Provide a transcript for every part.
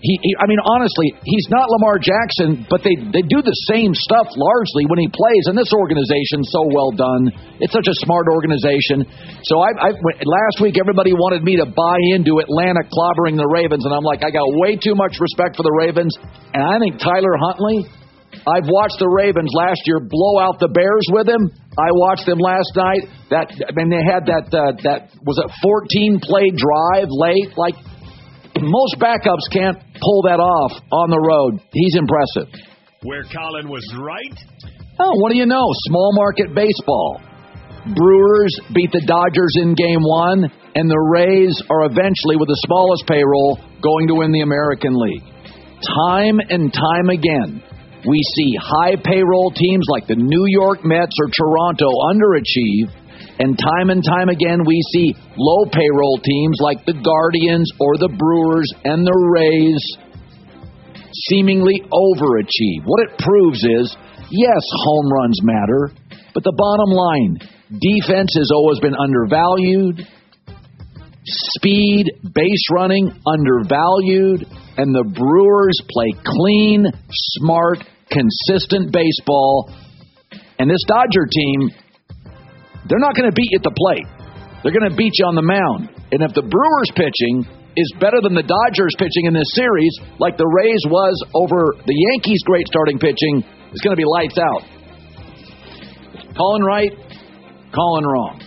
I mean, honestly, he's not Lamar Jackson, but they do the same stuff largely when he plays. And this organization's so well done. It's such a smart organization. So last week, everybody wanted me to buy into Atlanta clobbering the Ravens. And I'm like, I got way too much respect for the Ravens. And I think Tyler Huntley, I've watched the Ravens last year blow out the Bears with him. I watched them last night. They had that was a 14-play drive late. Like, most backups can't pull that off on the road. He's impressive. Where Colin was right? Oh, what do you know? Small market baseball. Brewers beat the Dodgers in Game 1, and the Rays are eventually, with the smallest payroll, going to win the American League. Time and time again, we see high payroll teams like the New York Mets or Toronto underachieve. And time again, we see low payroll teams like the Guardians or the Brewers and the Rays seemingly overachieve. What it proves is, yes, home runs matter, but the bottom line, defense has always been undervalued, speed, base running, undervalued, and the Brewers play clean, smart, consistent baseball. And this Dodger team, they're not going to beat you at the plate. They're going to beat you on the mound. And if the Brewers pitching is better than the Dodgers pitching in this series, like the Rays was over the Yankees' great starting pitching, it's going to be lights out. Calling right, calling wrong.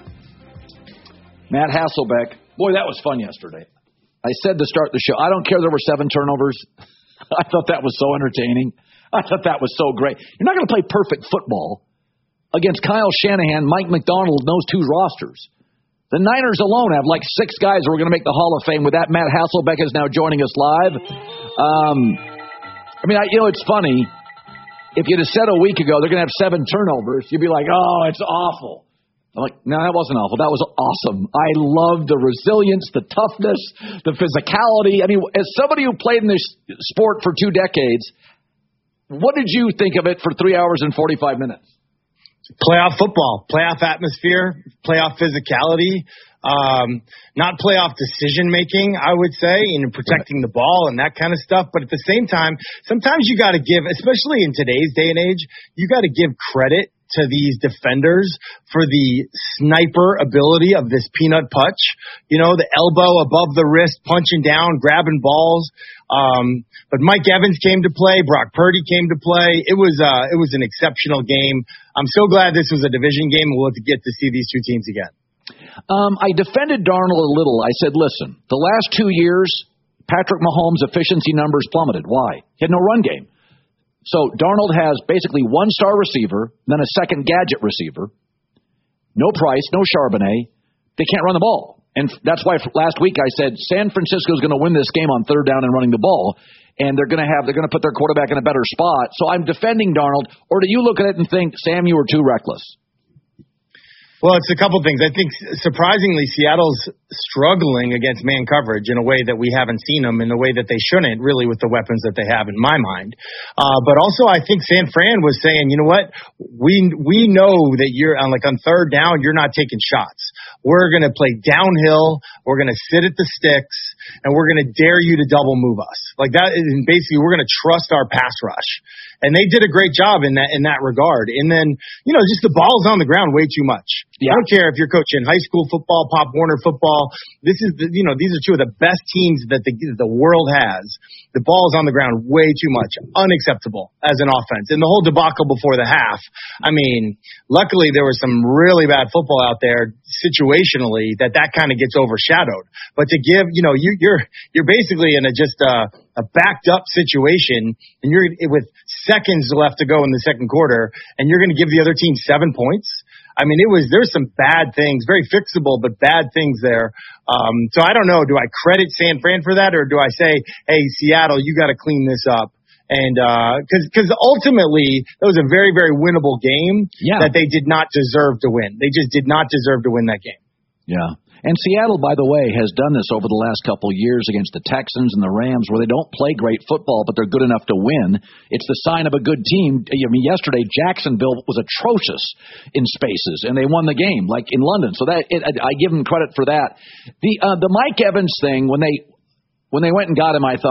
Matt Hasselbeck. Boy, that was fun yesterday. I said to start the show, I don't care there were 7 turnovers. I thought that was so entertaining. I thought that was so great. You're not going to play perfect football against Kyle Shanahan. Mike McDonald knows 2 rosters. The Niners alone have like 6 guys who are going to make the Hall of Fame. With that, Matt Hasselbeck is now joining us live. It's funny. If you'd have said a week ago they're going to have 7 turnovers, you'd be like, oh, it's awful. I'm like, no, that wasn't awful. That was awesome. I loved the resilience, the toughness, the physicality. I mean, as somebody who played in this sport for 2 decades, what did you think of it for 3 hours and 45 minutes? Playoff football, playoff atmosphere, playoff physicality, not playoff decision making, I would say, protecting the ball and that kind of stuff. But at the same time, sometimes you got to give, especially in today's day and age, you got to give credit to these defenders for the sniper ability of this peanut punch, the elbow above the wrist, punching down, grabbing balls. But Mike Evans came to play. Brock Purdy came to play. It was an exceptional game. I'm so glad this was a division game and we'll get to see these 2 teams again. I defended Darnold a little. I said, listen, the last 2 years, Patrick Mahomes' efficiency numbers plummeted. Why? He had no run game. So Darnold has basically 1 star receiver, then a second gadget receiver. No Price, no Charbonnet. They can't run the ball. And that's why last week I said San Francisco is going to win this game on 3rd down and running the ball. And they're going to put their quarterback in a better spot. So I'm defending Darnold. Or do you look at it and think, Sam, you were too reckless? Well, it's a couple things. I think, surprisingly, Seattle's struggling against man coverage in a way that we haven't seen them, in a way that they shouldn't, really, with the weapons that they have, in my mind. But also, I think San Fran was saying, you know what? We know that you're on 3rd down, you're not taking shots. We're going to play downhill. We're going to sit at the sticks, and we're going to dare you to double move us. Like that, and basically, we're going to trust our pass rush. And they did a great job in that regard. And then, just the ball's on the ground way too much. Yeah. I don't care if you're coaching high school football, Pop Warner football. This is these are 2 of the best teams that the world has. The ball is on the ground way too much. Unacceptable as an offense. And the whole debacle before the half. I mean, luckily there was some really bad football out there situationally that kind of gets overshadowed. But to give, you're basically in a backed up situation, and you're with seconds left to go in the second quarter, and you're going to give the other team 7 points. I mean, there's some bad things, very fixable, but bad things there. So I don't know. Do I credit San Fran for that, or do I say, hey, Seattle, you got to clean this up? And because ultimately that was a very, very winnable game that they did not deserve to win. They just did not deserve to win that game. Yeah. And Seattle, by the way, has done this over the last couple of years against the Texans and the Rams, where they don't play great football, but they're good enough to win. It's the sign of a good team. I mean, yesterday, Jacksonville was atrocious in spaces, and they won the game, like in London. So I give them credit for that. The Mike Evans thing, when they went and got him, I thought,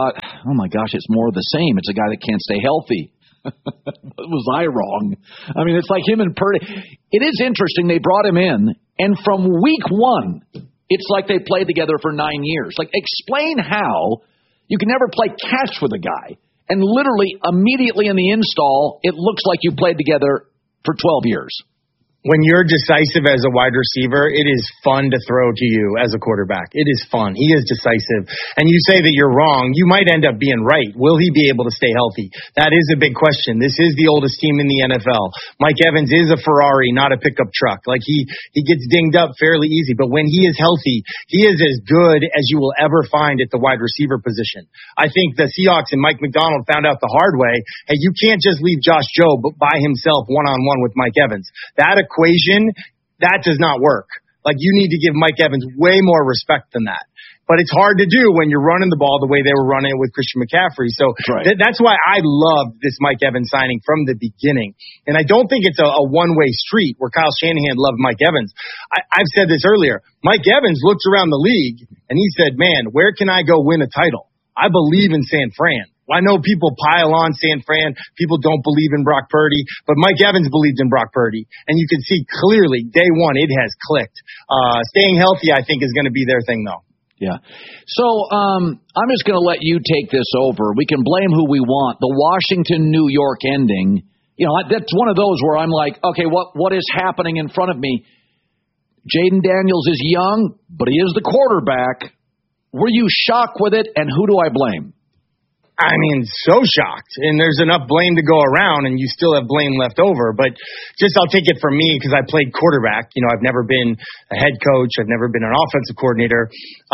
oh my gosh, it's more of the same. It's a guy that can't stay healthy. Was I wrong? I mean, it's like him and Purdy. It is interesting. They brought him in, and from week one, it's like they played together for 9 years. Like, explain how you can never play catch with a guy, and literally immediately in the install, it looks like you played together for 12 years. When you're decisive as a wide receiver, it is fun to throw to you as a quarterback. It is fun. He is decisive. And you say that you're wrong, you might end up being right. Will he be able to stay healthy? That is a big question. This is the oldest team in the NFL. Mike Evans is a Ferrari, not a pickup truck. Like, he gets dinged up fairly easy. But when he is healthy, he is as good as you will ever find at the wide receiver position. I think the Seahawks and Mike McDonald found out the hard way, hey, you can't just leave Josh Jobe by himself one-on-one with Mike Evans. That equation, that does not work. Like, you need to give Mike Evans way more respect than that. But it's hard to do when you're running the ball the way they were running it with Christian McCaffrey. So that's why I loved this Mike Evans signing from the beginning. And I don't think it's a one-way street where Kyle Shanahan loved Mike Evans. I've said this earlier. Mike Evans looks around the league and he said, man, where can I go win a title? I believe in San Fran. I know people pile on San Fran. People don't believe in Brock Purdy, but Mike Evans believed in Brock Purdy. And you can see clearly day one, it has clicked. Staying healthy, I think, is going to be their thing, though. Yeah. So I'm just going to let you take this over. We can blame who we want. The Washington-New York ending, that's one of those where I'm like, okay, what is happening in front of me? Jaden Daniels is young, but he is the quarterback. Were you shocked with it, and who do I blame? I mean, so shocked. And there's enough blame to go around, and you still have blame left over. But I'll take it from me because I played quarterback. I've never been a head coach. I've never been an offensive coordinator.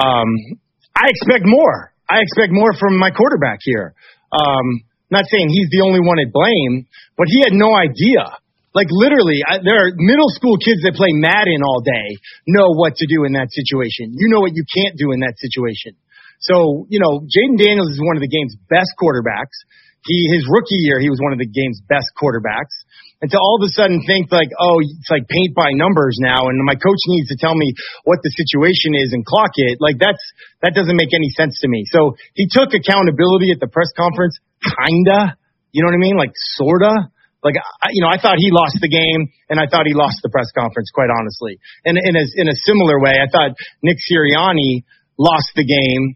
I expect more. I expect more from my quarterback here. Not saying he's the only one at blame, but he had no idea. Like, literally, there are middle school kids that play Madden all day know what to do in that situation. You know what you can't do in that situation. So, Jaden Daniels is one of the game's best quarterbacks. His rookie year, he was one of the game's best quarterbacks. And to all of a sudden think like, oh, it's like paint by numbers now, and my coach needs to tell me what the situation is and clock it, like that doesn't make any sense to me. So he took accountability at the press conference, kinda, you know what I mean? Like, sorta. Like, I thought he lost the game, and I thought he lost the press conference, quite honestly. And in a similar way, I thought Nick Sirianni lost the game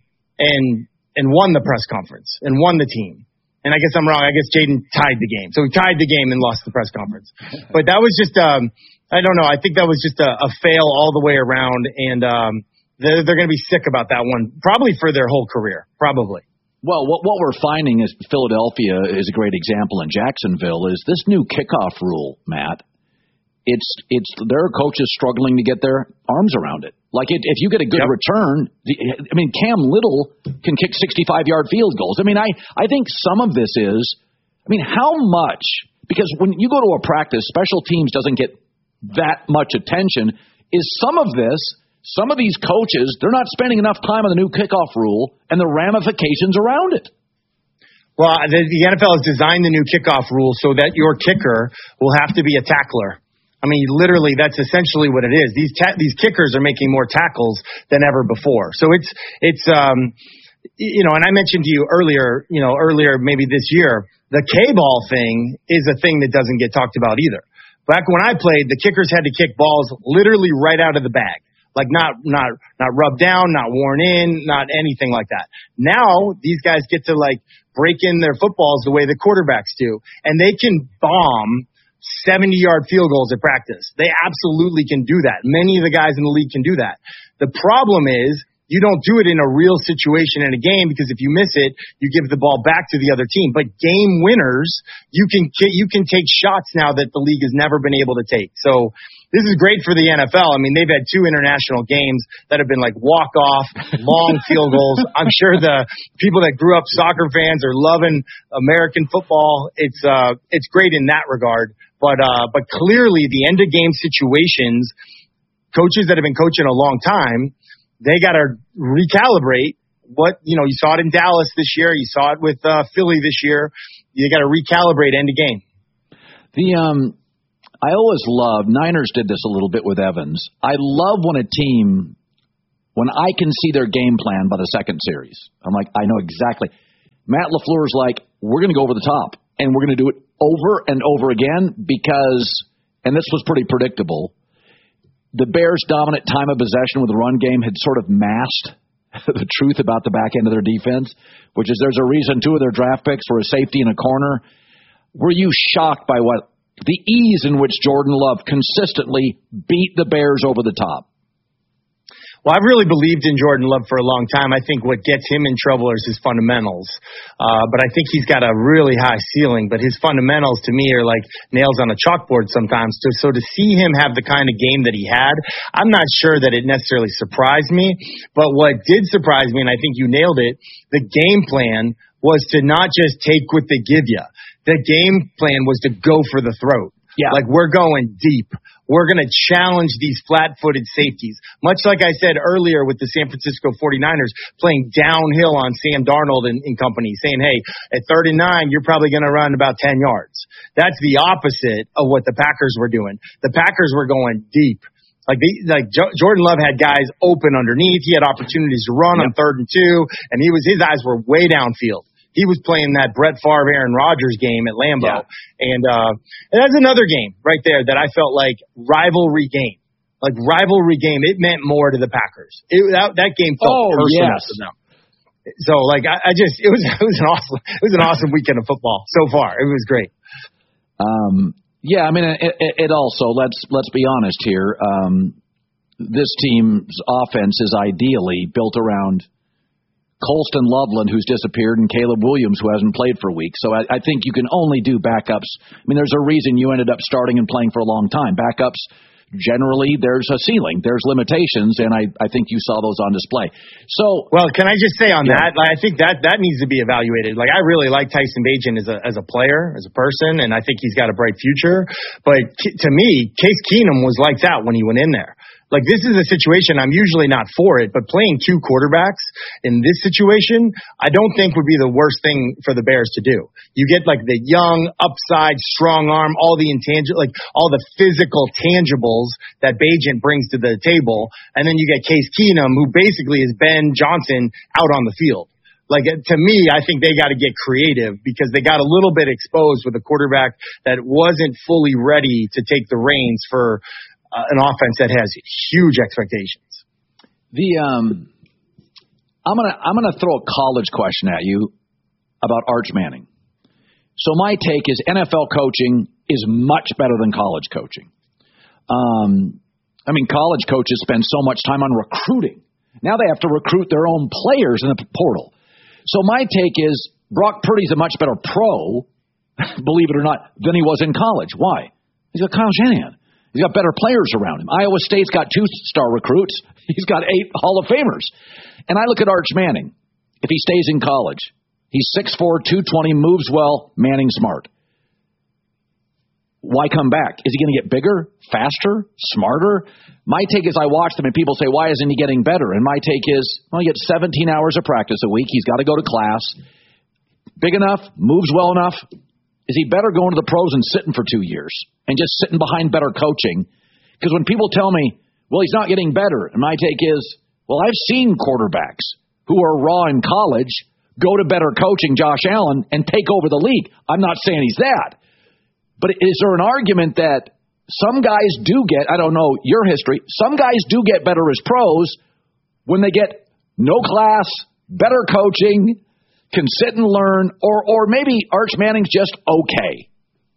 and won the press conference and won the team. And I guess I'm wrong. I guess Jaden tied the game. So he tied the game and lost the press conference. But that was just, I don't know. I think that was just a fail all the way around. And they're going to be sick about that one, probably for their whole career, probably. Well, what we're finding is Philadelphia is a great example, and Jacksonville is this new kickoff rule, Matt. It's their coaches struggling to get their arms around it. Like, if you get a good return, Cam Little can kick 65-yard field goals. I think some of this is, how much, because when you go to a practice, special teams doesn't get that much attention, is some of these coaches, they're not spending enough time on the new kickoff rule and the ramifications around it. Well, the NFL has designed the new kickoff rule so that your kicker will have to be a tackler. Literally, that's essentially what it is. These kickers are making more tackles than ever before. So it's and I mentioned to you earlier maybe this year, the K-ball thing is a thing that doesn't get talked about either. Back when I played, the kickers had to kick balls literally right out of the bag. Like, not rubbed down, not worn in, not anything like that. Now, these guys get to, like, break in their footballs the way the quarterbacks do. And they can bomb 70-yard field goals at practice. They absolutely can do that. Many of the guys in the league can do that. The problem is you don't do it in a real situation in a game, because if you miss it, you give the ball back to the other team. But game winners, you can take shots now that the league has never been able to take. So this is great for the NFL. They've had 2 international games that have been like walk-off, long field goals. I'm sure the people that grew up soccer fans are loving American football. It's great in that regard. But clearly the end-of-game situations, coaches that have been coaching a long time, they got to recalibrate what, you saw it in Dallas this year. You saw it with Philly this year. You got to recalibrate end-of-game. I always love, Niners did this a little bit with Evans. I love when I can see their game plan by the second series. I'm like, I know exactly. Matt LaFleur's like, we're going to go over the top, and we're going to do it over and over again because, and this was pretty predictable, the Bears' dominant time of possession with the run game had sort of masked the truth about the back end of their defense, which is there's a reason 2 of their draft picks were a safety and a corner. Were you shocked by the ease in which Jordan Love consistently beat the Bears over the top? Well, I've really believed in Jordan Love for a long time. I think what gets him in trouble is his fundamentals. But I think he's got a really high ceiling. But his fundamentals, to me, are like nails on a chalkboard sometimes. So to see him have the kind of game that he had, I'm not sure that it necessarily surprised me. But what did surprise me, and I think you nailed it, the game plan was to not just take what they give you. The game plan was to go for the throat. Yeah. Like, we're going deep. We're going to challenge these flat-footed safeties. Much like I said earlier with the San Francisco 49ers playing downhill on Sam Darnold and company, saying, hey, at 3rd and 9, you're probably going to run about 10 yards. That's the opposite of what the Packers were doing. The Packers were going deep. Jordan Love had guys open underneath. He had opportunities to run on 3rd and 2, and his eyes were way downfield. He was playing that Brett Favre, Aaron Rodgers game at Lambeau. Yeah. And that's another game right there that I felt like rivalry game. Like rivalry game, it meant more to the Packers. That game felt personal to them. So like it was an awesome weekend of football so far. It was great. Yeah, I mean it also, let's be honest here. This team's offense is ideally built around Colston Loveland, who's disappeared, and Caleb Williams, who hasn't played for weeks. So I think you can only do backups. I mean, there's a reason you ended up starting and playing for a long time. Backups, generally, there's a ceiling. There's limitations, and I think you saw those on display. So, well, can I just say on that, I think that needs to be evaluated. Like, I really like Tyson Bagent as a player, as a person, and I think he's got a bright future. But to me, Case Keenum was like that when he went in there. Like, this is a situation I'm usually not for it, but playing 2 quarterbacks in this situation, I don't think would be the worst thing for the Bears to do. You get like the young, upside, strong arm, all the all the physical tangibles that Bagent brings to the table, and then you get Case Keenum, who basically is Ben Johnson out on the field. Like, to me, I think they got to get creative because they got a little bit exposed with a quarterback that wasn't fully ready to take the reins for an offense that has huge expectations. I'm gonna throw a college question at you about Arch Manning. So my take is NFL coaching is much better than college coaching. I mean, college coaches spend so much time on recruiting. Now they have to recruit their own players in the portal. So my take is Brock Purdy's a much better pro, believe it or not, than he was in college. Why? He's got Kyle Shanahan. He's got better players around him. Iowa State's got 2-star recruits. He's got 8 Hall of Famers. And I look at Arch Manning. If he stays in college, he's 6'4", 220, moves well, Manning smart. Why come back? Is he going to get bigger, faster, smarter? My take is I watch them and people say, why isn't he getting better? And my take is, well, he gets 17 hours of practice a week. He's got to go to class. Big enough, moves well enough. Is he better going to the pros and sitting for 2 years and just sitting behind better coaching? Because when people tell me, well, he's not getting better, and my take is, well, I've seen quarterbacks who are raw in college go to better coaching, Josh Allen, and take over the league. I'm not saying he's that. But is there an argument that some guys do get, I don't know your history, some guys do get better as pros when they get no class, better coaching, can sit and learn, or maybe Arch Manning's just okay?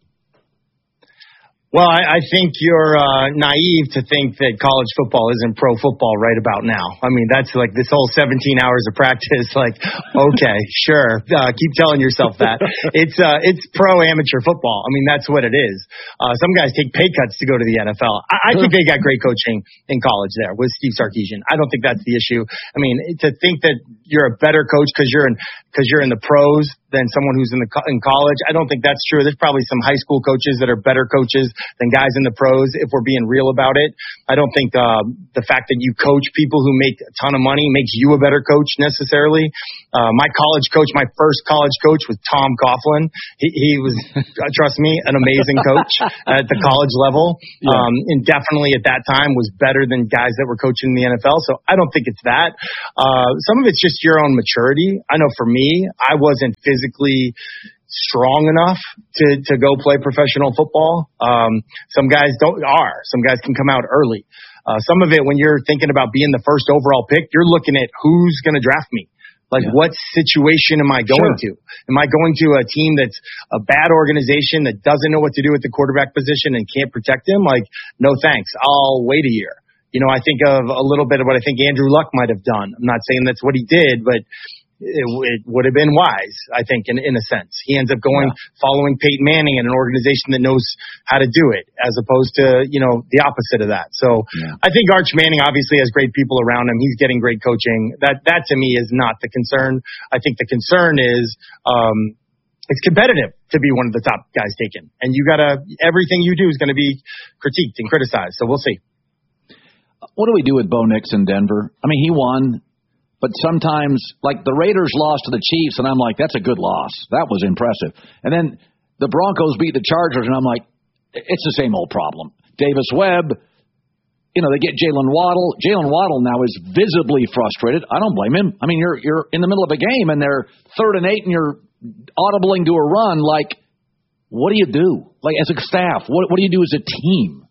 Well, I think you're naive to think that college football isn't pro football right about now. I mean, that's like this whole 17 hours of practice. Like, okay, sure, keep telling yourself that. It's pro amateur football. I mean, that's what it is. Some guys take pay cuts to go to the NFL. I think they got great coaching in college there with Steve Sarkisian. I don't think that's the issue. I mean, to think that you're a better coach because you're in the pros than someone who's in college, I don't think that's true. There's probably some high school coaches that are better coaches than guys in the pros, if we're being real about it. I don't think the fact that you coach people who make a ton of money makes you a better coach necessarily. My college coach, my first college coach was Tom Coughlin. He was, trust me, an amazing coach at the college level. And definitely at that time was better than guys that were coaching in the NFL. So I don't think it's that. Some of it's just your own maturity. I know for me, I wasn't physically strong enough to go play professional football. Some guys some guys can come out early. Some of it, when you're thinking about being the first overall pick, you're looking at who's going to draft me. Like, what situation am I going to? Am I going to a team that's a bad organization that doesn't know what to do with the quarterback position and can't protect him? Like, no thanks. I'll wait a year. You know, I think of a little bit of what I think Andrew Luck might have done. I'm not saying that's what he did, but it would have been wise, I think, in a sense. He ends up following Peyton Manning in an organization that knows how to do it, as opposed to, you know, the opposite of that. So I think Arch Manning obviously has great people around him. He's getting great coaching. That to me is not the concern. I think the concern is it's competitive to be one of the top guys taken. And everything you do is going to be critiqued and criticized. So we'll see. What do we do with Bo Nix in Denver? I mean, he won. But sometimes, like, the Raiders lost to the Chiefs, and I'm like, that's a good loss. That was impressive. And then the Broncos beat the Chargers, and I'm like, it's the same old problem. Davis Webb, you know, they get Jalen Waddle. Jalen Waddle now is visibly frustrated. I don't blame him. I mean, you're in the middle of a game, and they're 3rd and 8, and you're audibling to a run. Like, what do you do? Like, as a staff, what do you do as a team?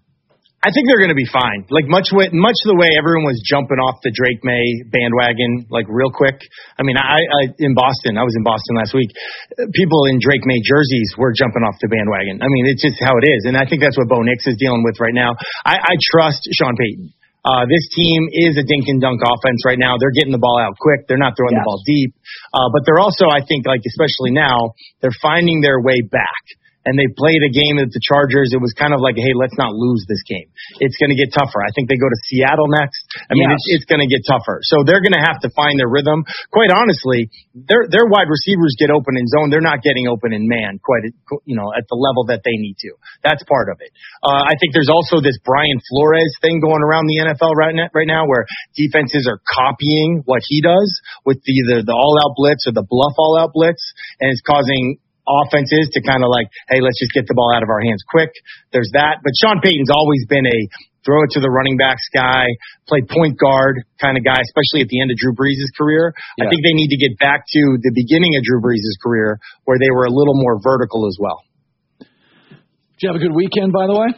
I think they're going to be fine. Like much the way everyone was jumping off the Drake May bandwagon, like real quick. I mean, I in Boston, I was in Boston last week. People in Drake May jerseys were jumping off the bandwagon. I mean, it's just how it is. And I think that's what Bo Nix is dealing with right now. I trust Sean Payton. This team is a dink and dunk offense right now. They're getting the ball out quick. They're not throwing the ball deep. But they're also, I think, like, especially now, they're finding their way back. And they played a game at the Chargers. It was kind of like, hey, let's not lose this game. It's going to get tougher. I think they go to Seattle next. I mean, it's going to get tougher. So they're going to have to find their rhythm. Quite honestly, their wide receivers get open in zone. They're not getting open in man quite, at the level that they need to. That's part of it. I think there's also this Brian Flores thing going around the NFL right now where defenses are copying what he does with either the all-out blitz or the bluff all-out blitz, and it's causing offenses to kind of like, hey, let's just get the ball out of our hands quick. There's that. But Sean Payton's always been a throw it to the running backs guy, play point guard kind of guy, especially at the end of Drew Brees' career. I think they need to get back to the beginning of Drew Brees' career where they were a little more vertical as well. Did you have a good weekend, by the way?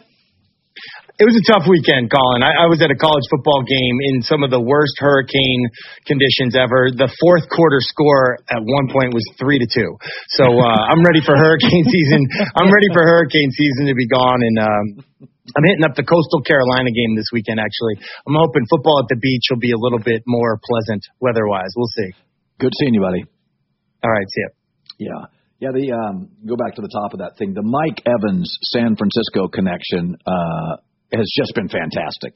It was a tough weekend, Colin. I was at a college football game in some of the worst hurricane conditions ever. The fourth quarter score at one point was 3-2. So I'm ready for hurricane season. I'm ready for hurricane season to be gone. And I'm hitting up the Coastal Carolina game this weekend, actually. I'm hoping football at the beach will be a little bit more pleasant weather-wise. We'll see. Good seeing you, buddy. All right, see ya. Yeah, go back to the top of that thing. The Mike Evans San Francisco connection has just been fantastic.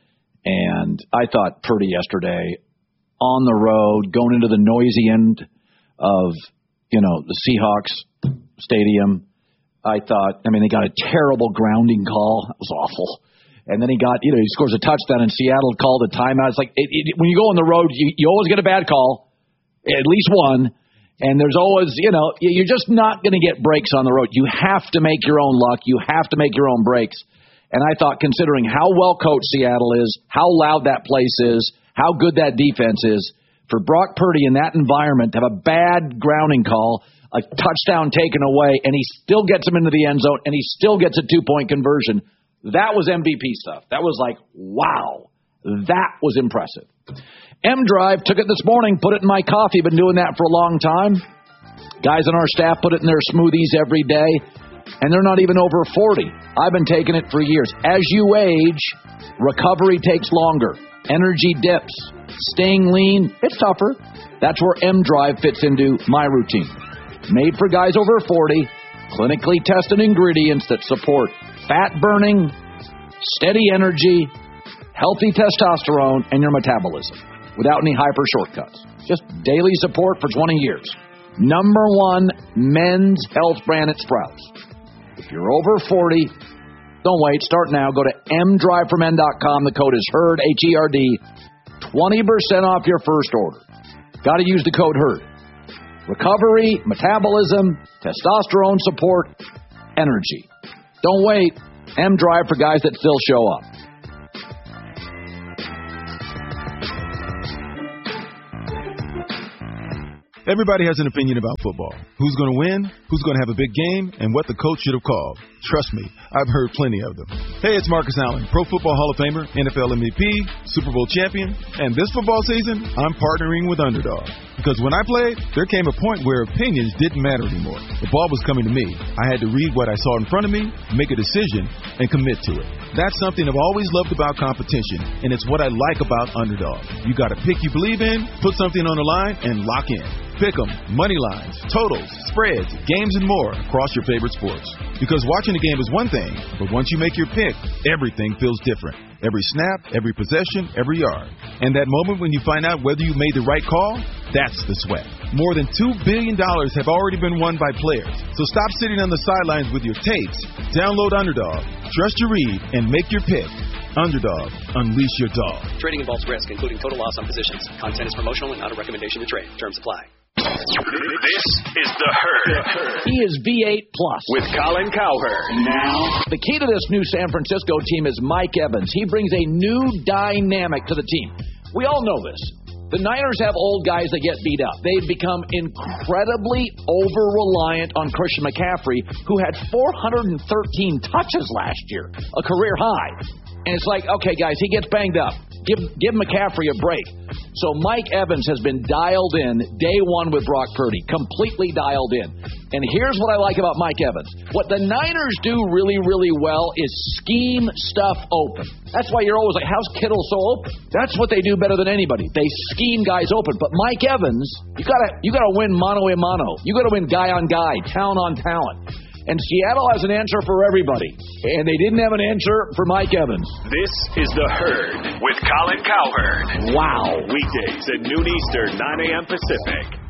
And I thought Purdy yesterday on the road, going into the noisy end of, the Seahawks stadium. They got a terrible grounding call. It was awful. And then he scores a touchdown in Seattle, called a timeout. It's like, when you go on the road, you always get a bad call, at least one. And there's always, you're just not going to get breaks on the road. You have to make your own luck. You have to make your own breaks. And I thought, considering how well coached Seattle is, how loud that place is, how good that defense is, for Brock Purdy in that environment to have a bad grounding call, a touchdown taken away, and he still gets him into the end zone, and he still gets a 2-point conversion, that was MVP stuff. That was like, wow, that was impressive. M-Drive took it this morning, put it in my coffee, been doing that for a long time. Guys on our staff put it in their smoothies every day. And they're not even over 40. I've been taking it for years. As you age, recovery takes longer. Energy dips. Staying lean, it's tougher. That's where M-Drive fits into my routine. Made for guys over 40, clinically tested ingredients that support fat burning, steady energy, healthy testosterone, and your metabolism without any hyper shortcuts. Just daily support for 20 years. #1 men's health brand at Sprouts. If you're over 40, Don't wait. Start now. Go to mdriveformen.com. The code is HERD, H-E-R-D. 20% off your first order. Got to use the code HERD. Recovery, metabolism, testosterone support, energy. Don't wait. M-Drive for guys that still show up. Everybody has an opinion about football. Who's going to win, who's going to have a big game, and what the coach should have called. Trust me, I've heard plenty of them. Hey, it's Marcus Allen, Pro Football Hall of Famer, NFL MVP, Super Bowl champion, and this football season, I'm partnering with Underdog. Because when I played, there came a point where opinions didn't matter anymore. The ball was coming to me. I had to read what I saw in front of me, make a decision, and commit to it. That's something I've always loved about competition, and it's what I like about Underdog. You got a pick you believe in, put something on the line, and lock in. Pick 'em, money lines, totals, spreads, games, and more across your favorite sports. Because watching a game is one thing, but once you make your pick, everything feels different. Every snap, every possession, every yard. And that moment when you find out whether you made the right call, that's the sweat. More than $2 billion have already been won by players. So stop sitting on the sidelines with your tapes. Download Underdog, trust your read, and make your pick. Underdog, unleash your dog. Trading involves risk, including total loss on positions. Content is promotional and not a recommendation to trade. Terms apply. This is The Herd. He is V8 Plus. With Colin Cowherd. Now, the key to this new San Francisco team is Mike Evans. He brings a new dynamic to the team. We all know this. The Niners have old guys that get beat up. They've become incredibly over-reliant on Christian McCaffrey, who had 413 touches last year, a career high. And it's like, okay, guys, he gets banged up. Give McCaffrey a break. So Mike Evans has been dialed in day one with Brock Purdy, completely dialed in. And here's what I like about Mike Evans. What the Niners do really, really well is scheme stuff open. That's why you're always like, how's Kittle so open? That's what they do better than anybody. They scheme guys open. But Mike Evans, you gotta win mano a mano. You gotta win guy on guy, talent on talent. And Seattle has an answer for everybody. And they didn't have an answer for Mike Evans. This is The Herd with Colin Cowherd. Wow. Weekdays at noon Eastern, 9 a.m. Pacific.